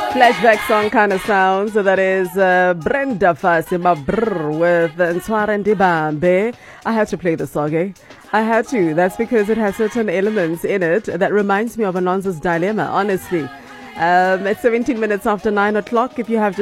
Flashback song kind of sound. So that is Brenda Fasima Brr with Ntwara Ndibambe. I had to play the song, eh? I had to. That's because it has certain elements in it that reminds me of Anonza's Dilemma, honestly. It's 17 minutes after 9 o'clock. If you have just